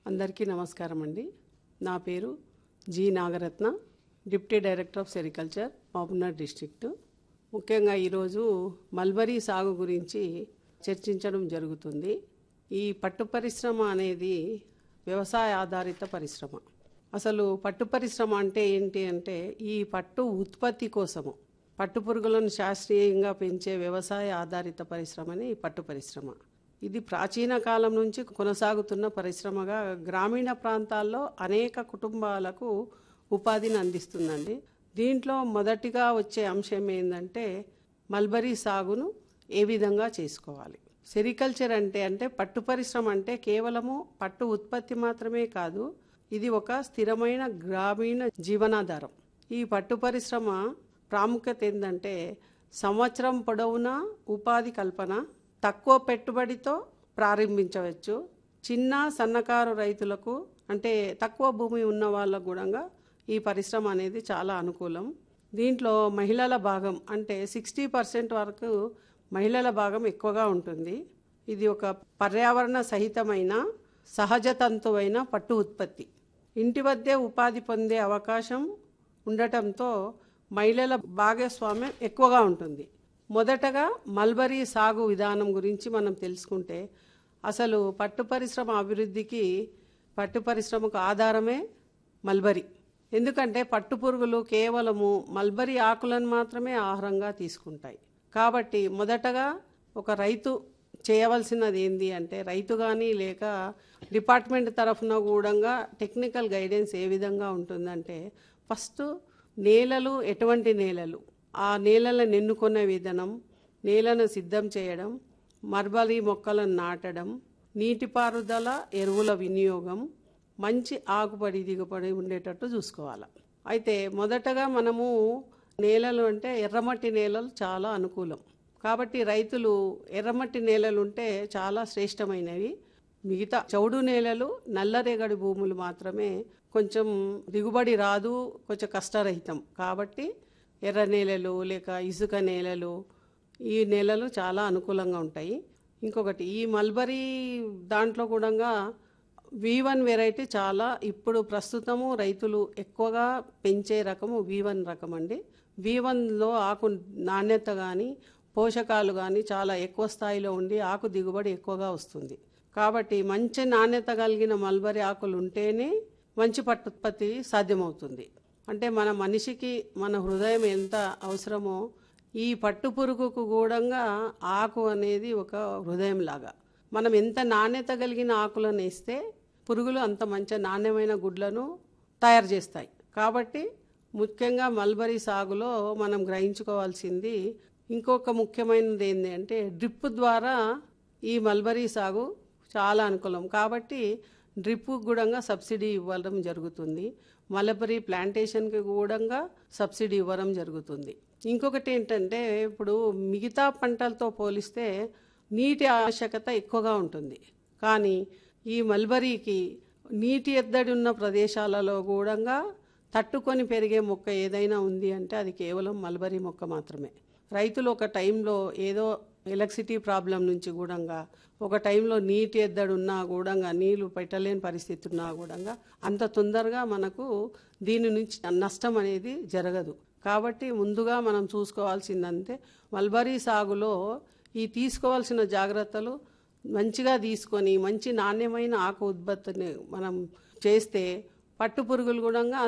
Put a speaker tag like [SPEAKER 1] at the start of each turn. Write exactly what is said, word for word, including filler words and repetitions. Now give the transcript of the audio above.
[SPEAKER 1] అందరికీ నమస్కారం అండి. నా పేరు G Nagaratna, deputy director of sericulture, Mahabubnagar district. ముఖ్యంగా ఈరోజు మల్బరీ సాగు గురించి చర్చించడం జరుగుతుంది. ఈ పట్టు పరిశ్రమ అనేది వ్యవసాయ ఆధారిత పరిశ్రమ. అసలు పట్టు పరిశ్రమ అంటే ఏంటి అంటే ఈ పట్టు ఉత్పత్తి కోసము పట్టు పురుగులను శాస్త్రీయంగా పెంచే వ్యవసాయ ఆధారిత పరిశ్రమని పట్టు పరిశ్రమ. ఇది ప్రాచీన కాలం నుంచి కొనసాగుతున్న పరిశ్రమగా గ్రామీణ ప్రాంతాల్లో అనేక కుటుంబాలకు ఉపాధిని అందిస్తుందండి. దీంట్లో మొదటిగా వచ్చే అంశం ఏంటంటే మల్బరీ సాగును ఏ విధంగా చేసుకోవాలి. సెరికల్చర్ అంటే అంటే పట్టు పరిశ్రమ అంటే కేవలము పట్టు ఉత్పత్తి మాత్రమే కాదు, ఇది ఒక స్థిరమైన గ్రామీణ జీవనాధారం. ఈ పట్టు పరిశ్రమ ప్రాముఖ్యత ఏంటంటే సంవత్సరం పొడవునా ఉపాధి కల్పన, తక్కువ పెట్టుబడితో ప్రారంభించవచ్చు. చిన్న సన్నకారు రైతులకు అంటే తక్కువ భూమి ఉన్న వాళ్ళకు కూడా ఈ పరిశ్రమ అనేది చాలా అనుకూలం. దీంట్లో మహిళల భాగం అంటే సిక్స్టీ పర్సెంట్ వరకు మహిళల భాగం ఎక్కువగా ఉంటుంది. ఇది ఒక పర్యావరణ సహితమైన సహజ తంతువైన పట్టు ఉత్పత్తి. ఇంటి వద్దే ఉపాధి పొందే అవకాశం ఉండటంతో మహిళల భాగస్వామ్యం ఎక్కువగా ఉంటుంది. మొదటగా మల్బరీ సాగు విధానం గురించి మనం తెలుసుకుంటే అసలు పట్టు పరిశ్రమ అభివృద్ధికి పట్టు పరిశ్రమకు ఆధారమే మల్బరీ. ఎందుకంటే పట్టు పురుగులు కేవలము మల్బరీ ఆకులను మాత్రమే ఆహారంగా తీసుకుంటాయి. కాబట్టి మొదటగా ఒక రైతు చేయవలసినది ఏంటి అంటే రైతు కానీ లేక డిపార్ట్మెంట్ తరఫున కూడా టెక్నికల్ గైడెన్స్ ఏ విధంగా ఉంటుందంటే ఫస్ట్ నేలలు ఎటువంటి నేలలు, ఆ నేలను ఎన్నుకునే విధానం, నేలను సిద్ధం చేయడం, మల్బరీ మొక్కలను నాటడం, నీటిపారుదల, ఎరువుల వినియోగం, మంచి ఆకుపడి దిగుబడి ఉండేటట్టు చూసుకోవాలి. అయితే మొదటగా మనము నేలలు అంటే ఎర్రమట్టి నేలలు చాలా అనుకూలం. కాబట్టి రైతులు ఎర్రమట్టి నేలలు ఉంటే చాలా శ్రేష్టమైనవి. మిగతా చౌడు నేలలు, నల్లరేగడి భూములు మాత్రమే కొంచెం దిగుబడి రాదు, కొంచెం కష్టరహితం. కాబట్టి ఎర్ర నేలలు లేక ఇసుక నేలలు, ఈ నేలలు చాలా అనుకూలంగా ఉంటాయి. ఇంకొకటి ఈ మల్బరీ దాంట్లో కూడా వి వన్ వెరైటీ చాలా ఇప్పుడు ప్రస్తుతము రైతులు ఎక్కువగా పెంచే రకము వి వన్ రకం అండి. వి వన్లో ఆకు నాణ్యత కానీ పోషకాలు కానీ చాలా ఎక్కువ స్థాయిలో ఉండి ఆకు దిగుబడి ఎక్కువగా వస్తుంది. కాబట్టి మంచి నాణ్యత కలిగిన మల్బరీ ఆకులు ఉంటేనే మంచి పట్టు ఉత్పత్తి సాధ్యమవుతుంది. అంటే మన మనిషికి మన హృదయం ఎంత అవసరమో ఈ పట్టు పురుగుకు కూడా ఆకు అనేది ఒక హృదయం లాగా. మనం ఎంత నాణ్యత కలిగిన ఆకులను వేస్తే పురుగులు అంత మంచి నాణ్యమైన గుడ్లను తయారు చేస్తాయి. కాబట్టి ముఖ్యంగా మల్బరీ సాగులో మనం గ్రహించుకోవాల్సింది ఇంకొక ముఖ్యమైనది ఏంటి అంటే డ్రిప్ ద్వారా ఈ మల్బరీ సాగు చాలా అనుకూలం. కాబట్టి డ్రిప్ కూడా సబ్సిడీ ఇవ్వడం జరుగుతుంది. మల్బరీ ప్లాంటేషన్కి కూడా సబ్సిడీ ఇవ్వడం జరుగుతుంది. ఇంకొకటి ఏంటంటే ఇప్పుడు మిగతా పంటలతో పోలిస్తే నీటి ఆవశ్యకత ఎక్కువగా ఉంటుంది. కానీ ఈ మల్బరీకి నీటి ఎద్దడి ఉన్న ప్రదేశాలలో కూడా తట్టుకొని పెరిగే మొక్క ఏదైనా ఉంది అంటే అది కేవలం మల్బరీ మొక్క మాత్రమే. రైతులు ఒక టైంలో ఏదో ఎలక్ట్రిసిటీ ప్రాబ్లం నుంచి కూడా ఒక టైంలో నీటి ఎద్దడి ఉన్నా కూడా నీళ్లు పెట్టలేని పరిస్థితి ఉన్నా కూడా అంత తొందరగా మనకు దీని నుంచి నష్టం అనేది జరగదు. కాబట్టి ముందుగా మనం చూసుకోవాల్సిందంటే మల్బరీ సాగులో ఈ తీసుకోవాల్సిన జాగ్రత్తలు మంచిగా తీసుకొని మంచి నాణ్యమైన ఆకు ఉత్పత్తిని మనం చేస్తే పట్టు పురుగులు కూడా